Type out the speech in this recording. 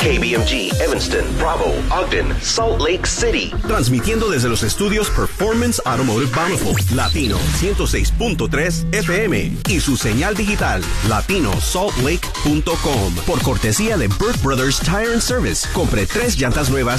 KBMG, Evanston, Bravo, Ogden, Salt Lake City. Transmitiendo desde los estudios Performance Automotive Bountiful, Latino 106.3 FM y su señal digital, latinosaltlake.com. Por cortesía de Burt Brothers Tire and Service, compre 3 llantas nuevas